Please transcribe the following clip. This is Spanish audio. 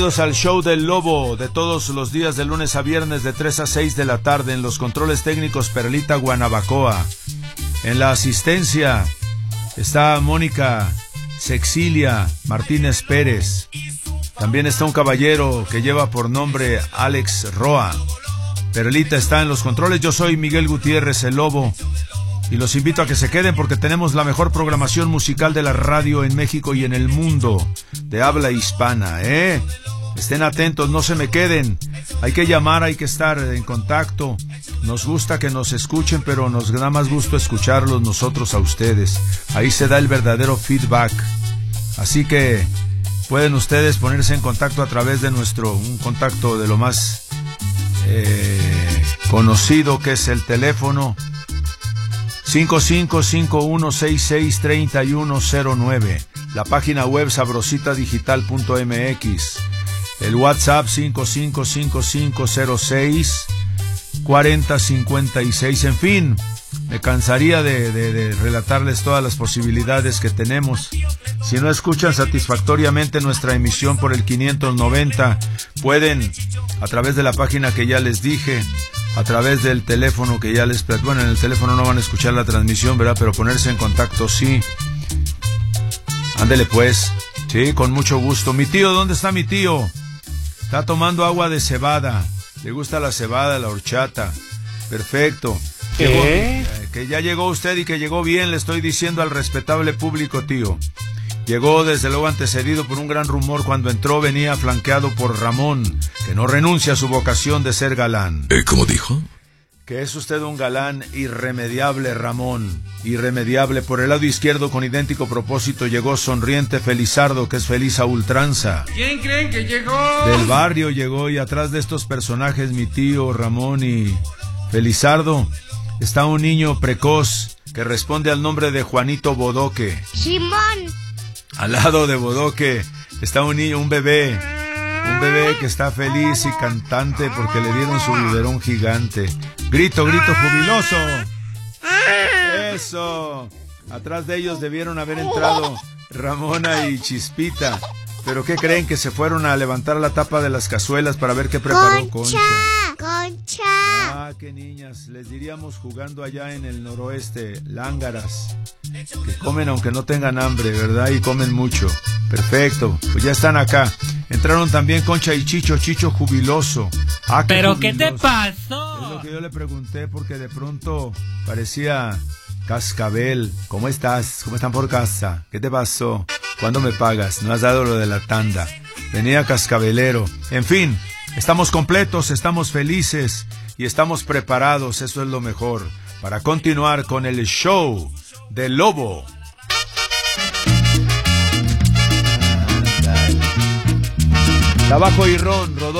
Bienvenidos al show del Lobo de todos los días de lunes a viernes de 3 a 6 de la tarde. En los controles técnicos Perlita Guanabacoa. En la asistencia está Mónica Sexilia Martínez Pérez. También está un caballero que lleva por nombre Alex Roa. Perlita está en los controles. Yo soy Miguel Gutiérrez, el Lobo. Y los invito a que se queden porque tenemos la mejor programación musical de la radio en México y en el mundo de habla hispana, ¿eh? Estén atentos, no se me queden. Hay que llamar, hay que estar en contacto. Nos gusta que nos escuchen, pero nos da más gusto escucharlos nosotros a ustedes. Ahí se da el verdadero feedback. Así que pueden ustedes ponerse en contacto a través de un contacto de lo más conocido, que es el teléfono 5551663109, la página web sabrositadigital.mx, el WhatsApp 5555064056. En fin, me cansaría de relatarles todas las posibilidades que tenemos. Si no escuchan satisfactoriamente nuestra emisión por el 590, pueden, a través de la página que ya les dije, a través del teléfono que ya les... Bueno, en el teléfono no van a escuchar la transmisión, ¿verdad? Pero ponerse en contacto, sí. Ándele pues. Sí, con mucho gusto. Mi tío, ¿dónde está mi tío? Está tomando agua de cebada. Le gusta la cebada, la horchata. Perfecto. Que ya llegó usted y que llegó bien, le estoy diciendo al respetable público, tío. Llegó desde luego antecedido por un gran rumor. Cuando entró venía flanqueado por Ramón, que no renuncia a su vocación de ser galán. ¿Cómo dijo? Que es usted un galán irremediable, Ramón. Irremediable. Por el lado izquierdo, con idéntico propósito, llegó sonriente Felizardo, que es feliz a ultranza. ¿Quién creen que llegó? Del barrio llegó, y atrás de estos personajes, mi tío, Ramón y Felizardo, está un niño precoz que responde al nombre de Juanito Bodoque. Simón. Al lado de Bodoque está un niño, un bebé que está feliz y cantante porque le dieron su biberón gigante. Grito jubiloso. Eso. Atrás de ellos debieron haber entrado Ramona y Chispita. Pero ¿qué creen? Que se fueron a levantar la tapa de las cazuelas para ver qué preparó Concha. Ah, qué niñas. Les diríamos jugando allá en el noroeste, lángaras. Que comen aunque no tengan hambre, ¿verdad? Y comen mucho. Perfecto. Pues ya están acá. Entraron también Concha y Chicho jubiloso. Ah, qué ¿Pero jubiloso. qué te pasó? Es lo que yo le pregunté, porque de pronto parecía cascabel. ¿Cómo estás? ¿Cómo están por casa? ¿Qué te pasó? ¿Cuándo me pagas? No has dado lo de la tanda. Venía cascabelero. En fin, estamos completos, estamos felices y estamos preparados, eso es lo mejor, para continuar con el show del Lobo. Tabaco y ron, Rodolfo.